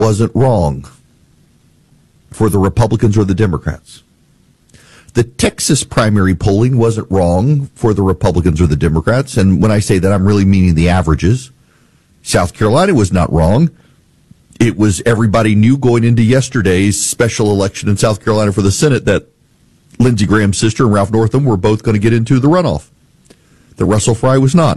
wasn't wrong for the Republicans or the Democrats. The Texas primary polling wasn't wrong for the Republicans or the Democrats. And when I say that, I'm really meaning the averages. South Carolina was not wrong. It was everybody knew going into yesterday's special election in South Carolina for the Senate that Lindsey Graham's sister and Ralph Northam were both going to get into the runoff. That Russell Fry was not.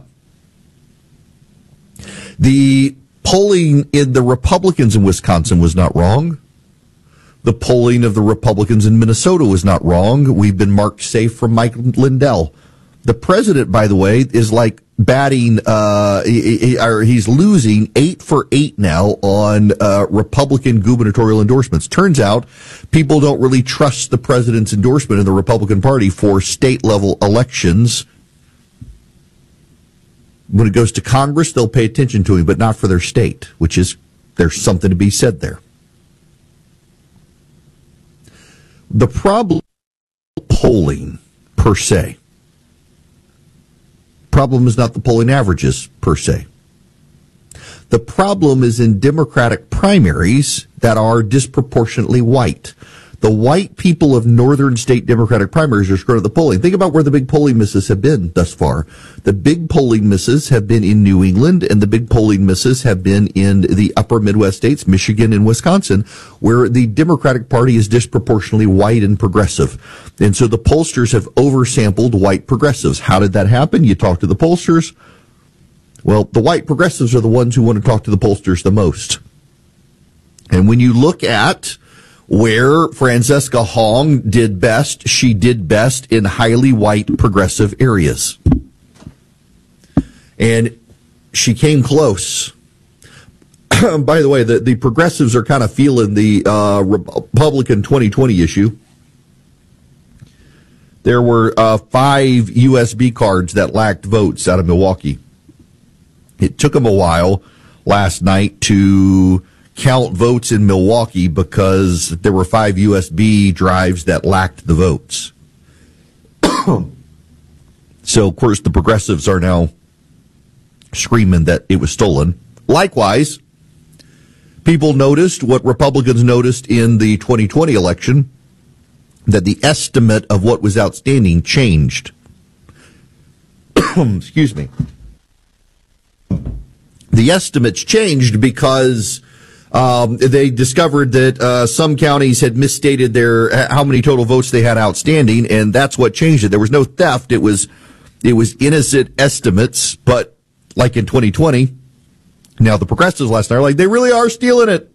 The polling in the Republicans in Wisconsin was not wrong. The polling of the Republicans in Minnesota was not wrong. We've been marked safe from Mike Lindell. The president, by the way, is like batting, he's losing 8 for 8 now on Republican gubernatorial endorsements. Turns out people don't really trust the president's endorsement in the Republican Party for state-level elections. When it goes to Congress, they'll pay attention to him, but not for their state, which is, there's something to be said there. The problem polling per se. Problem is not the polling averages per se. The problem is in Democratic primaries that are disproportionately white. The white people of northern state Democratic primaries are screwing up the polling. Think about where the big polling misses have been thus far. The big polling misses have been in New England, and the big polling misses have been in the upper Midwest states, Michigan and Wisconsin, where the Democratic Party is disproportionately white and progressive. And so the pollsters have oversampled white progressives. How did that happen? You talk to the pollsters. Well, the white progressives are the ones who want to talk to the pollsters the most. And when you look at where Francesca Hong did best, she did best in highly white progressive areas. And she came close. By the way, the progressives are kind of feeling the Republican 2020 issue. There were 5 USB cards that lacked votes out of Milwaukee. It took them a while last night to count votes in Milwaukee because there were 5 USB drives that lacked the votes. So, of course, the progressives are now screaming that it was stolen. Likewise, people noticed what Republicans noticed in the 2020 election, that the estimate of what was outstanding changed. Excuse me. The estimates changed because they discovered that some counties had misstated their how many total votes they had outstanding, and that's what changed it. There was no theft; it was innocent estimates. But like in 2020, now the progressives last night are like, they really are stealing it.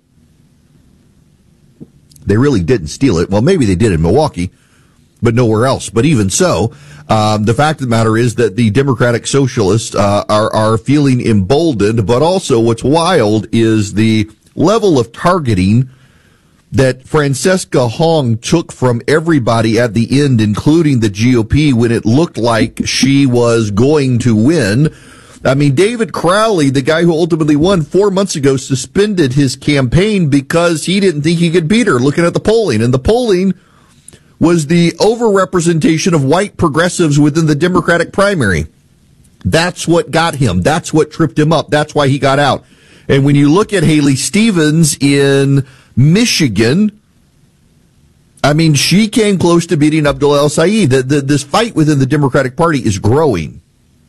They really didn't steal it. Well, maybe they did in Milwaukee, but nowhere else. But even so, the fact of the matter is that the Democratic Socialists are feeling emboldened. But also, what's wild is the level of targeting that Francesca Hong took from everybody at the end, including the GOP, when it looked like she was going to win. I mean, David Crowley, the guy who ultimately won 4 months ago, suspended his campaign because he didn't think he could beat her looking at the polling. And the polling was the overrepresentation of white progressives within the Democratic primary. That's what got him. That's what tripped him up. That's why he got out. And when you look at Haley Stevens in Michigan, I mean, she came close to beating Abdullah El-Sayed. This fight within the Democratic Party is growing.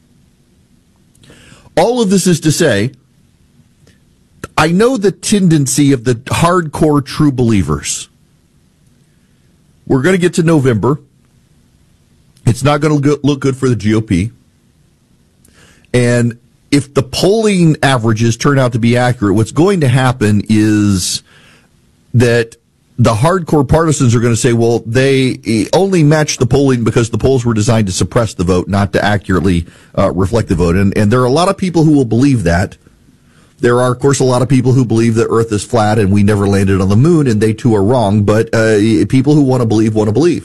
All of this is to say, I know the tendency of the hardcore true believers. We're going to get to November. It's not going to look good for the GOP. And if the polling averages turn out to be accurate, what's going to happen is that the hardcore partisans are going to say, well, they only match the polling because the polls were designed to suppress the vote, not to accurately reflect the vote. And there are a lot of people who will believe that. There are, of course, a lot of people who believe the Earth is flat and we never landed on the moon, and they too are wrong. But people who want to believe want to believe.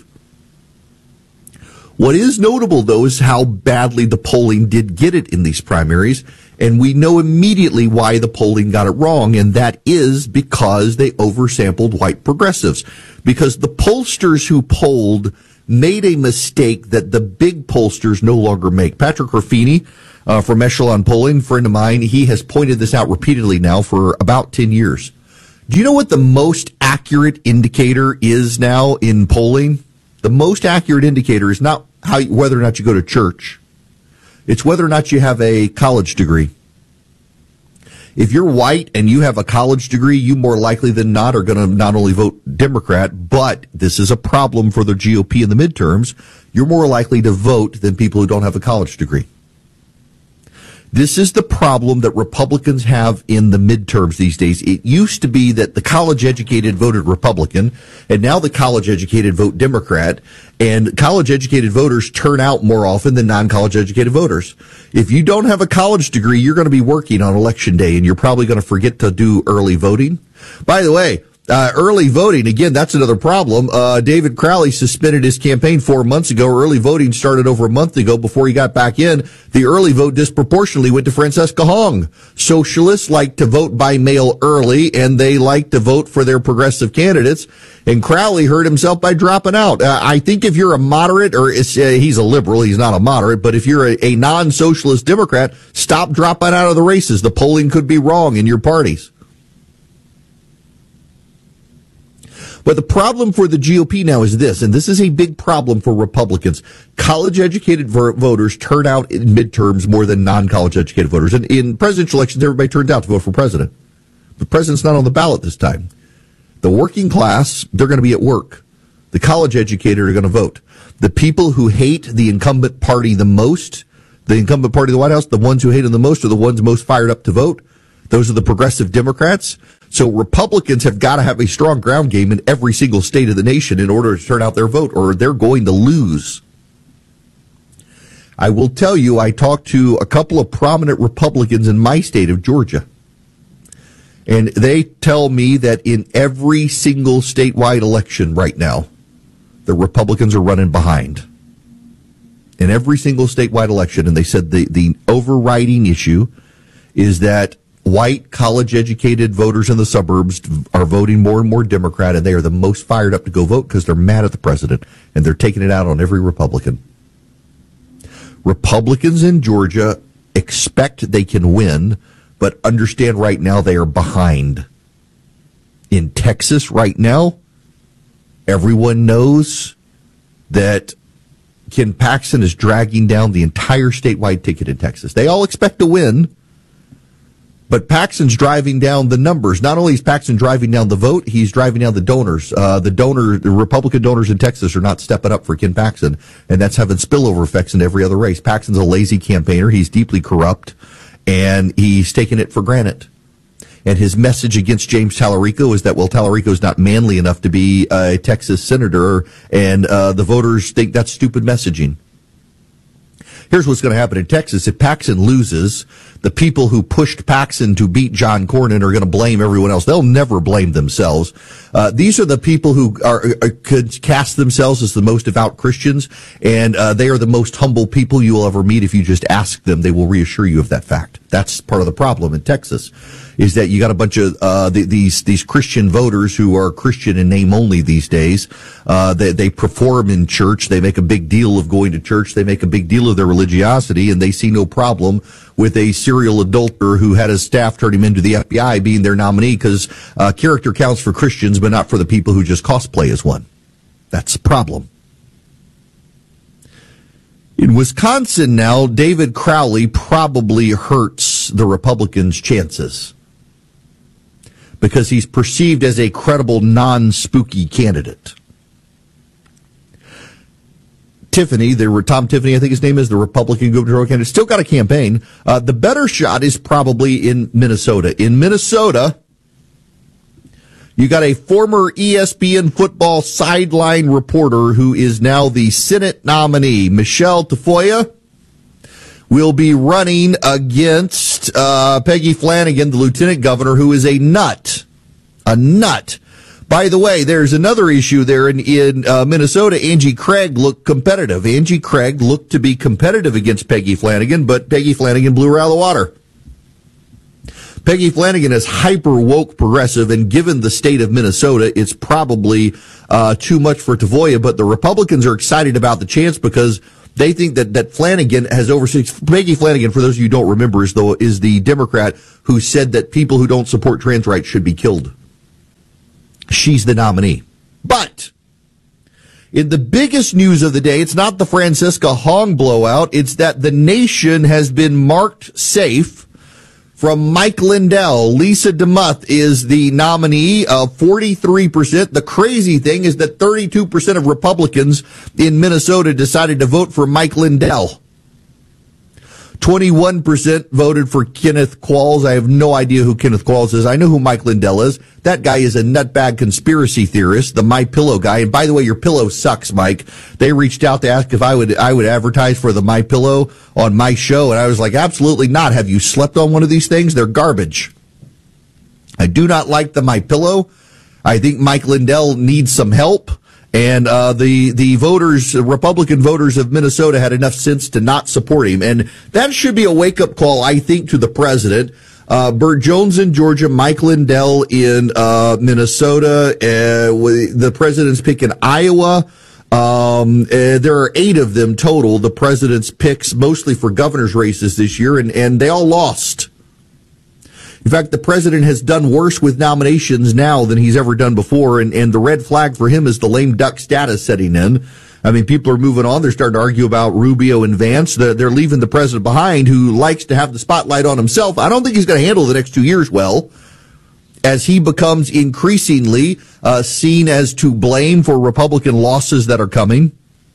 What is notable, though, is how badly the polling did get it in these primaries. And we know immediately why the polling got it wrong, and that is because they oversampled white progressives. Because the pollsters who polled made a mistake that the big pollsters no longer make. Patrick Ruffini from Echelon Polling, friend of mine, he has pointed this out repeatedly now for about 10 years. Do you know what the most accurate indicator is now in polling? The most accurate indicator is not whether or not you go to church. It's whether or not you have a college degree. If you're white and you have a college degree, you more likely than not are going to not only vote Democrat, but this is a problem for the GOP in the midterms. You're more likely to vote than people who don't have a college degree. This is the problem that Republicans have in the midterms these days. It used to be that the college-educated voted Republican, and now the college-educated vote Democrat, and college-educated voters turn out more often than non-college-educated voters. If you don't have a college degree, you're going to be working on Election Day, and you're probably going to forget to do early voting. By the way, early voting, again, that's another problem. David Crowley suspended his campaign 4 months ago. Early voting started over a month ago. Before he got back in, the early vote disproportionately went to Francesca Hong. Socialists like to vote by mail early, and they like to vote for their progressive candidates. And Crowley hurt himself by dropping out. I think if you're a moderate, or he's a liberal, he's not a moderate, but if you're a non-socialist Democrat, stop dropping out of the races. The polling could be wrong in your parties. But the problem for the GOP now is this, and this is a big problem for Republicans. College-educated voters turn out in midterms more than non-college-educated voters. And in presidential elections, everybody turns out to vote for president. The president's not on the ballot this time. The working class, they're going to be at work. The college-educated are going to vote. The people who hate the incumbent party the most, the incumbent party of the White House, the ones who hate him the most are the ones most fired up to vote. Those are the progressive Democrats. So Republicans have got to have a strong ground game in every single state of the nation in order to turn out their vote, or they're going to lose. I will tell you, I talked to a couple of prominent Republicans in my state of Georgia, and they tell me that in every single statewide election right now, the Republicans are running behind. In every single statewide election, and they said the overriding issue is that white college-educated voters in the suburbs are voting more and more Democrat, and they are the most fired up to go vote because they're mad at the president, and they're taking it out on every Republican. Republicans in Georgia expect they can win, but understand right now they are behind. In Texas right now, everyone knows that Ken Paxton is dragging down the entire statewide ticket in Texas. They all expect to win, but Paxton's driving down the numbers. Not only is Paxton driving down the vote, he's driving down the donors. The Republican donors in Texas are not stepping up for Ken Paxton, and that's having spillover effects in every other race. Paxton's a lazy campaigner. He's deeply corrupt, and he's taken it for granted. And his message against James Tallarico is that, well, Tallarico's not manly enough to be a Texas senator, and the voters think that's stupid messaging. Here's what's going to happen in Texas. If Paxton loses, the people who pushed Paxton to beat John Cornyn are going to blame everyone else. They'll never blame themselves. These are the people who could cast themselves as the most devout Christians, and they are the most humble people you will ever meet. If you just ask them, they will reassure you of that fact. That's part of the problem in Texas, is that you got a bunch of these Christian voters who are Christian in name only these days. They perform in church. They make a big deal of going to church. They make a big deal of their religiosity, and they see no problem with a serial adulterer who had his staff turn him into the FBI being their nominee, because character counts for Christians, but not for the people who just cosplay as one. That's the problem. In Wisconsin now, David Crowley probably hurts the Republicans' chances because he's perceived as a credible, non-spooky candidate. Tiffany, Tom Tiffany, I think his name is, the Republican gubernatorial candidate, still got a campaign. The better shot is probably in Minnesota. In Minnesota, you got a former ESPN football sideline reporter who is now the Senate nominee. Michelle Tafoya will be running against Peggy Flanagan, the lieutenant governor, who is a nut. A nut. By the way, there's another issue there in Minnesota. Angie Craig looked competitive. Angie Craig looked to be competitive against Peggy Flanagan, but Peggy Flanagan blew her out of the water. Peggy Flanagan is hyper-woke progressive, and given the state of Minnesota, it's probably too much for Tafoya, but the Republicans are excited about the chance because they think that Flanagan has overseen. Peggy Flanagan, for those of you who don't remember, is the Democrat who said that people who don't support trans rights should be killed. she's the nominee. But in the biggest news of the day, it's not the Francisca Hong blowout. It's that the nation has been marked safe from Mike Lindell. Lisa DeMuth is the nominee of 43%. The crazy thing is that 32% of Republicans in Minnesota decided to vote for Mike Lindell. 21% voted for Kenneth Qualls. I have no idea who Kenneth Qualls is. I know who Mike Lindell is. That guy is a nutbag conspiracy theorist, the MyPillow guy. And by the way, your pillow sucks, Mike. They reached out to ask if I would advertise for the MyPillow on my show, and I was like, absolutely not. Have you slept on one of these things? They're garbage. I do not like the MyPillow. I think Mike Lindell needs some help. And the voters, Republican voters of Minnesota, had enough sense to not support him. And that should be a wake-up call, I think, to the president. Burt Jones in Georgia, Mike Lindell in Minnesota, the president's pick in Iowa. There are 8 of them total, the president's picks, mostly for governor's races this year, and they all lost. In fact, the president has done worse with nominations now than he's ever done before, and the red flag for him is the lame duck status setting in. I mean, people are moving on. They're starting to argue about Rubio and Vance. They're leaving the president behind, who likes to have the spotlight on himself. I don't think he's going to handle the next 2 years well, as he becomes increasingly seen as to blame for Republican losses that are coming.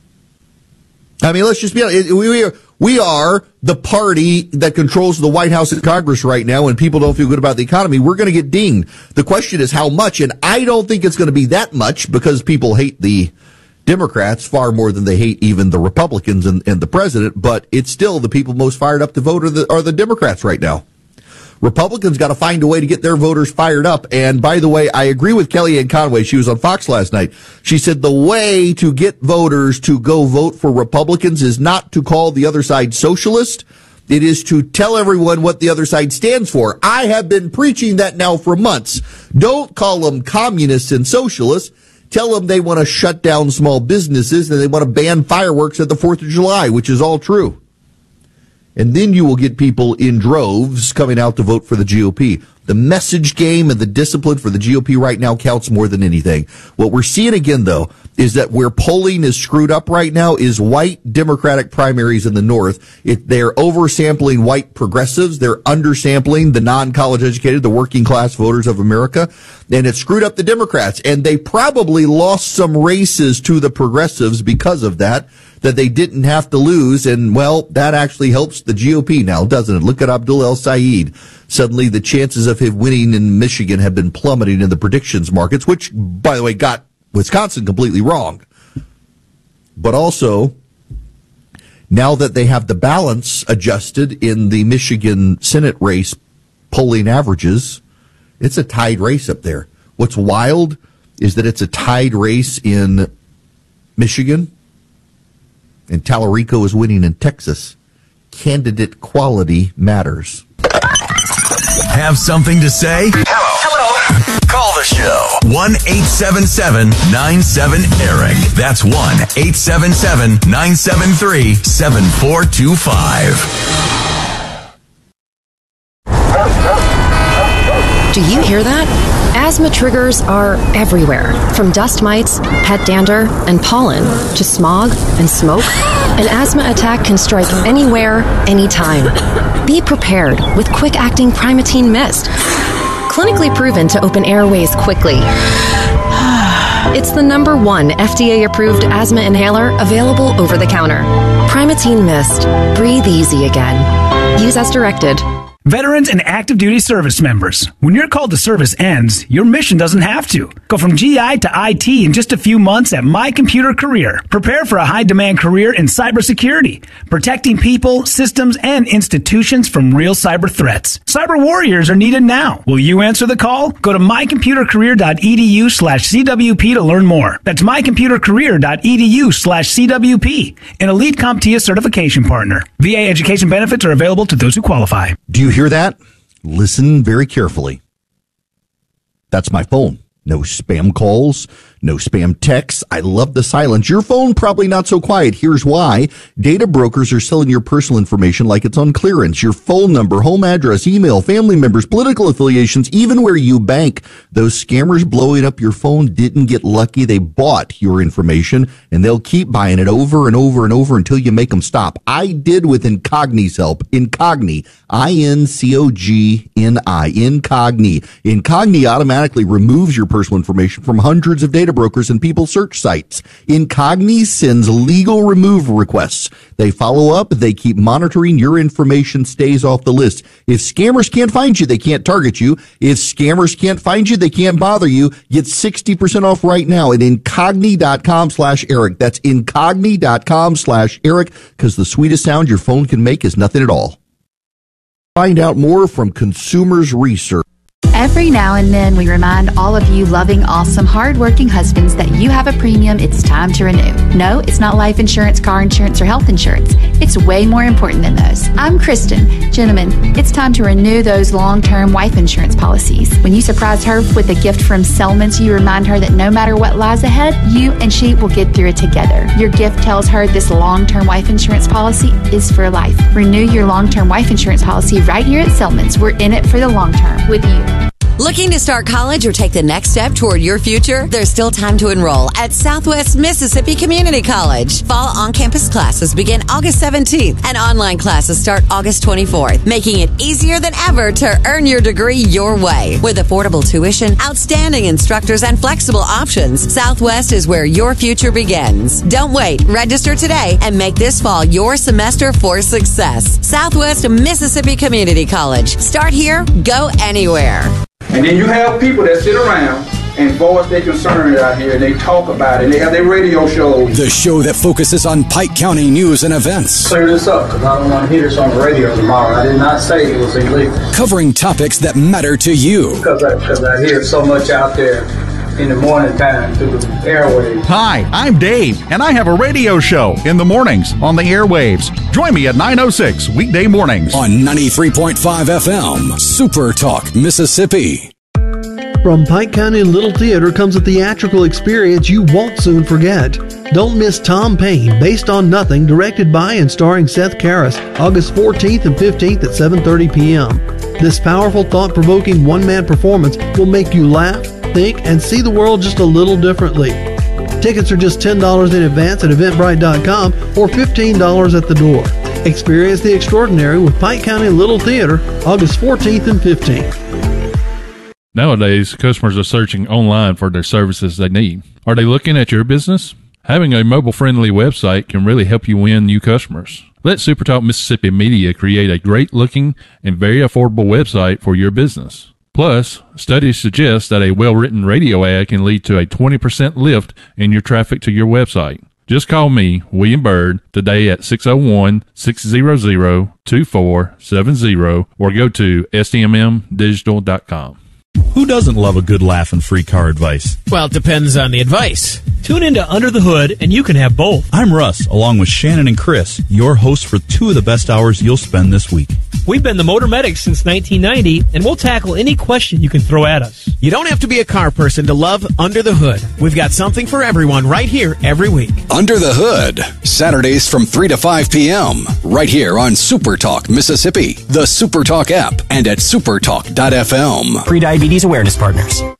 I mean, let's just be honest. We are the party that controls the White House and Congress right now, and people don't feel good about the economy. We're going to get dinged. The question is how much, and I don't think it's going to be that much, because people hate the Democrats far more than they hate even the Republicans and the president, but it's still the people most fired up to vote are the Democrats right now. Republicans got to find a way to get their voters fired up. And by the way, I agree with Kellyanne Conway. She was on Fox last night. She said the way to get voters to go vote for Republicans is not to call the other side socialist. It is to tell everyone what the other side stands for. I have been preaching that now for months. Don't call them communists and socialists. Tell them they want to shut down small businesses and they want to ban fireworks at the 4th of July, which is all true. And then you will get people in droves coming out to vote for the GOP. The message game and the discipline for the GOP right now counts more than anything. What we're seeing again, though, is that where polling is screwed up right now is white Democratic primaries in the North. They're oversampling white progressives. They're undersampling the non-college educated, the working class voters of America. And it screwed up the Democrats. And they probably lost some races to the progressives because of that they didn't have to lose. And, well, that actually helps the GOP now, doesn't it? Look at Abdul El-Sayed. Suddenly the chances of him winning in Michigan have been plummeting in the predictions markets, which, by the way, got Wisconsin completely wrong. But also, now that they have the balance adjusted in the Michigan Senate race polling averages, it's a tied race up there. What's wild is that it's a tied race in Michigan, and Tallarico is winning in Texas. Candidate quality matters. Have something to say? Hello. Call the show. 1-877-97-ERIC. That's 1-877-973-7425. Do you hear that? Asthma triggers are everywhere, from dust mites, pet dander, and pollen, to smog and smoke. An asthma attack can strike anywhere, anytime. Be prepared with quick-acting Primatene Mist. Clinically proven to open airways quickly. It's the #1 FDA-approved asthma inhaler available over the counter. Primatene Mist. Breathe easy again. Use as directed. Veterans and active duty service members, when your call to service ends, your mission doesn't have to. Go from GI to IT in just a few months at My Computer Career. Prepare for a high-demand career in cybersecurity, protecting people, systems, and institutions from real cyber threats. Cyber warriors are needed now. Will you answer the call? Go to mycomputercareer.edu/CWP to learn more. That's mycomputercareer.edu/CWP, an elite CompTIA certification partner. VA education benefits are available to those who qualify. Do you hear that? Listen very carefully. That's my phone. No spam calls, no spam texts. I love the silence. Your phone probably not so quiet. Here's why. Data brokers are selling your personal information like it's on clearance. Your phone number, home address, email, family members, political affiliations, even where you bank. Those scammers blowing up your phone didn't get lucky. They bought your information, and they'll keep buying it over and over and over until you make them stop. I did with Incogni's help. Incogni, I-N-C-O-G-N-I, Incogni. Incogni automatically removes your personal information from hundreds of data brokers and people search sites. Incogni sends legal removal requests. They follow up. They keep monitoring. Your information stays off the list. If scammers can't find you, they can't target you. If scammers can't find you, they can't bother you. Get 60% off right now at incogni.com/Eric. That's incogni.com/Eric, because the sweetest sound your phone can make is nothing at all. Find out more from Consumers Research. Every now and then we remind all of you loving, awesome, hardworking husbands that you have a premium it's time to renew. No, it's not life insurance, car insurance, or health insurance. It's way more important than those. I'm Kristen. Gentlemen, it's time to renew those long-term wife insurance policies. When you surprise her with a gift from Selmans, you remind her that no matter what lies ahead, you and she will get through it together. Your gift tells her this long-term wife insurance policy is for life. Renew your long-term wife insurance policy right here at Selmans. We're in it for the long term with you. Looking to start college or take the next step toward your future? There's still time to enroll at Southwest Mississippi Community College. Fall on-campus classes begin August 17th and online classes start August 24th, making it easier than ever to earn your degree your way. With affordable tuition, outstanding instructors, and flexible options, Southwest is where your future begins. Don't wait. Register today and make this fall your semester for success. Southwest Mississippi Community College. Start here, go anywhere. And then you have people that sit around and voice their concerns out here, and they talk about it, and they have their radio shows. The show that focuses on Pike County news and events. Clear this up, because I don't want to hear this on the radio tomorrow. I did not say it was illegal. Covering topics that matter to you. Because I hear so much out there in the morning time through the airwaves. Hi, I'm Dave, and I have a radio show in the mornings on the airwaves. Join me at 9:06 weekday mornings on 93.5 FM, Super Talk, Mississippi. From Pike County Little Theater comes a theatrical experience you won't soon forget. Don't miss Tom Paine, Based on Nothing, directed by and starring Seth Karras, August 14th and 15th at 7:30 p.m. This powerful, thought-provoking one-man performance will make you laugh, think, and see the world just a little differently. Tickets are just $10 in advance at Eventbrite.com or $15 at the door. Experience the extraordinary with Pike County Little Theater, August 14th and 15th. Nowadays, customers are searching online for their services they need. Are they looking at your business? Having a mobile-friendly website can really help you win new customers. Let SuperTalk Mississippi Media create a great-looking and very affordable website for your business. Plus, studies suggest that a well-written radio ad can lead to a 20% lift in your traffic to your website. Just call me, William Byrd, today at 601-600-2470 or go to sdmmdigital.com. Who doesn't love a good laugh and free car advice? Well, it depends on the advice. Tune into Under the Hood, and you can have both. I'm Russ, along with Shannon and Chris, your hosts for 2 of the best hours you'll spend this week. We've been the Motor Medics since 1990, and we'll tackle any question you can throw at us. You don't have to be a car person to love Under the Hood. We've got something for everyone right here every week. Under the Hood, Saturdays from 3 to 5 p.m., right here on Super Talk Mississippi, the Super Talk app, and at supertalk.fm. Pre-diabetes awareness partners.